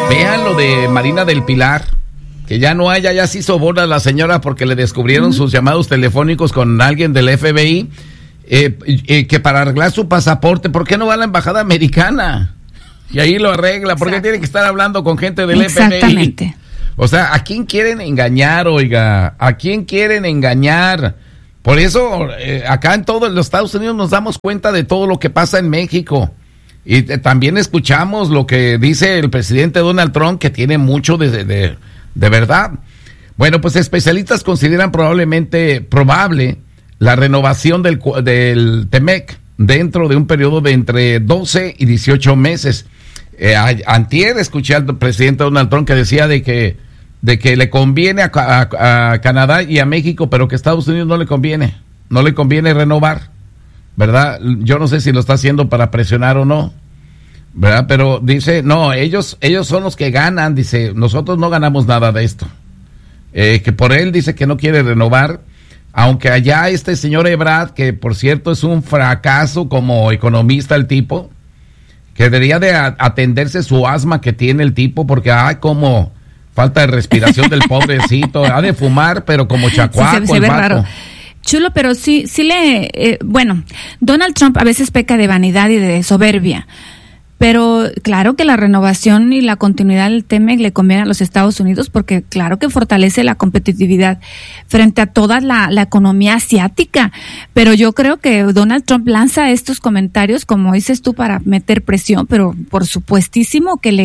Vean lo de Marina del Pilar, que ya no haya, ya se hizo bola la señora porque le descubrieron sus llamados telefónicos con alguien del FBI, que para arreglar su pasaporte, ¿por qué no va a la embajada americana? Y ahí lo arregla, ¿por qué tiene que estar hablando con gente del FBI? O sea, ¿a quién quieren engañar, oiga? ¿A quién quieren engañar? Por eso, acá en todos los Estados Unidos nos damos cuenta de todo lo que pasa en México. Y también escuchamos lo que dice el presidente Donald Trump, que tiene mucho de verdad. Bueno, pues especialistas consideran probable la renovación del TEMEC dentro de un periodo de entre 12 y 18 meses. Antier escuché al presidente Donald Trump que decía de que le conviene a Canadá y a México, pero que a Estados Unidos no le conviene renovar, ¿verdad? Yo no sé si lo está haciendo para presionar o no, ¿verdad? Pero dice, no, ellos son los que ganan, dice, nosotros no ganamos nada de esto. Que por él dice que no quiere renovar, aunque allá este señor Ebrard, que por cierto es un fracaso como economista el tipo, que debería de atenderse su asma que tiene el tipo, porque como falta de respiración del pobrecito, ha de fumar, pero como chacuaco, se ve raro. Chulo, pero sí bueno, Donald Trump a veces peca de vanidad y de soberbia, pero claro que la renovación y la continuidad del TEMEC le conviene a los Estados Unidos, porque claro que fortalece la competitividad frente a toda la economía asiática, pero yo creo que Donald Trump lanza estos comentarios, como dices tú, para meter presión, pero por supuestísimo que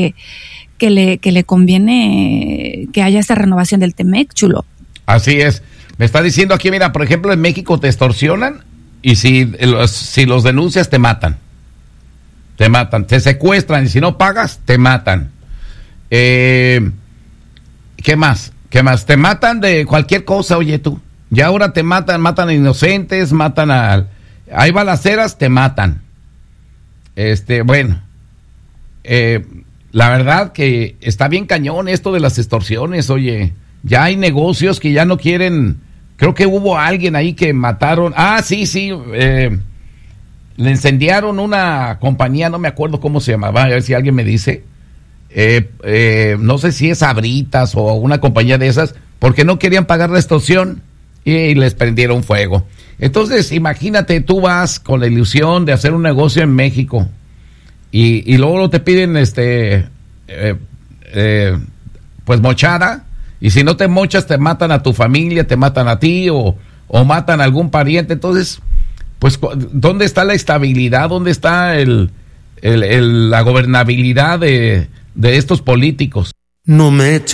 le conviene que haya esa renovación del TEMEC, Chulo. Así es. Me está diciendo aquí, mira, por ejemplo, en México te extorsionan y si los denuncias te matan, te secuestran y si no pagas, te matan. ¿Qué más? Te matan de cualquier cosa, oye tú. Ya ahora te matan a inocentes, hay balaceras, te matan. Bueno, la verdad que está bien cañón esto de las extorsiones, oye. Ya hay negocios que ya no quieren. Creo que hubo alguien ahí que mataron. Sí. Le incendiaron una compañía, no me acuerdo cómo se llamaba, a ver si alguien me dice. No sé si es Sabritas o una compañía de esas, porque no querían pagar la extorsión y les prendieron fuego. Entonces, imagínate, tú vas con la ilusión de hacer un negocio en México y luego te piden pues mochada. Y si no te mochas, te matan a tu familia, te matan a ti o matan a algún pariente. Entonces, pues, ¿dónde está la estabilidad? ¿Dónde está la gobernabilidad de estos políticos? No me